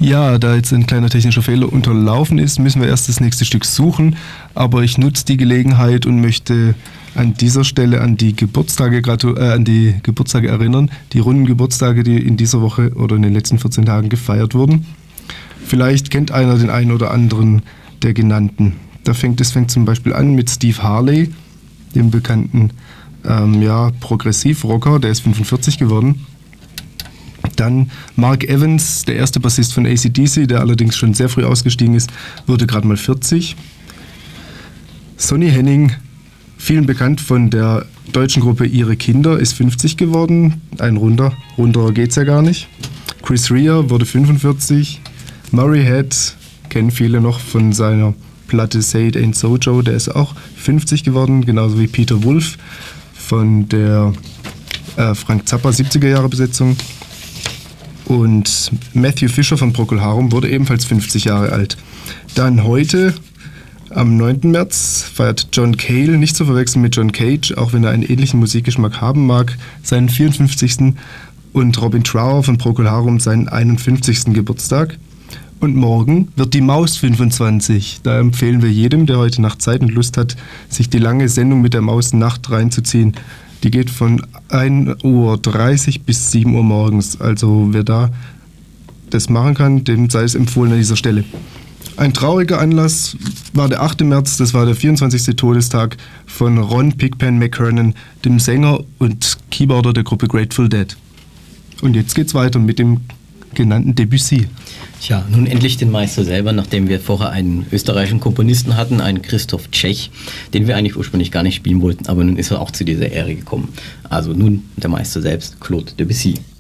Ja, da jetzt ein kleiner technischer Fehler unterlaufen ist, müssen wir erst das nächste Stück suchen. Aber ich nutze die Gelegenheit und möchte an dieser Stelle an die Geburtstage erinnern. Die runden Geburtstage, die in dieser Woche oder in den letzten 14 Tagen gefeiert wurden. Vielleicht kennt einer den einen oder anderen der genannten. Es fängt zum Beispiel an mit Steve Harley, dem bekannten Progressiv-Rocker, der ist 45 geworden. Dann Mark Evans, der erste Bassist von AC/DC, der allerdings schon sehr früh ausgestiegen ist, wurde gerade mal 40. Sonny Henning, vielen bekannt von der deutschen Gruppe Ihre Kinder, ist 50 geworden. Ein runter geht's ja gar nicht. Chris Rea wurde 45. Murray Head kennen viele noch von seiner Platte Say It Ain't So Joe, der ist auch 50 geworden, genauso wie Peter Wolf von der Frank Zappa 70er Jahre Besetzung. Und Matthew Fisher von Procol Harum wurde ebenfalls 50 Jahre alt. Dann heute, am 9. März, feiert John Cale, nicht zu verwechseln mit John Cage, auch wenn er einen ähnlichen Musikgeschmack haben mag, seinen 54. Und Robin Trower von Procol Harum seinen 51. Geburtstag. Und morgen wird die Maus 25. Da empfehlen wir jedem, der heute Nacht Zeit und Lust hat, sich die lange Sendung mit der Maus Nacht reinzuziehen. Die geht von 1:30 Uhr bis 7 Uhr morgens. Also wer da das machen kann, dem sei es empfohlen an dieser Stelle. Ein trauriger Anlass war der 8. März, das war der 24. Todestag von Ron Pigpen McKernan, dem Sänger und Keyboarder der Gruppe Grateful Dead. Und jetzt geht's weiter mit dem genannten Debussy. Tja, nun endlich den Meister selber, nachdem wir vorher einen österreichischen Komponisten hatten, einen Christoph Tschech, den wir eigentlich ursprünglich gar nicht spielen wollten, aber nun ist er auch zu dieser Ehre gekommen. Also nun der Meister selbst, Claude Debussy.